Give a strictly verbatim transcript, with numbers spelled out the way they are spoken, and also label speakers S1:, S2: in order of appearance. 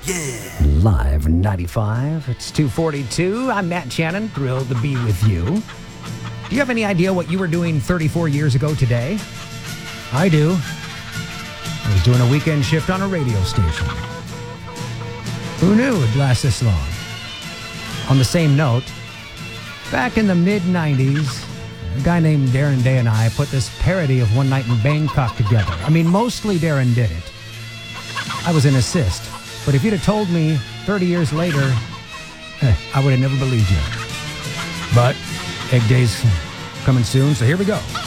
S1: Yeah. Live ninety-five. It's two forty-two. I'm Matt Shannon, thrilled to be with you. Do you have any idea what you were doing thirty-four years ago today? I do. I was doing a weekend shift on a radio station. Who knew it'd last this long? On the same note, back in the mid nineties, a guy named Darren Day and I put this parody of One Night in Bangkok together. I mean, mostly Darren did it. I was an assist. But if you'd have told me thirty years later, eh, I would have never believed you. But Egg Day's coming soon, so here we go.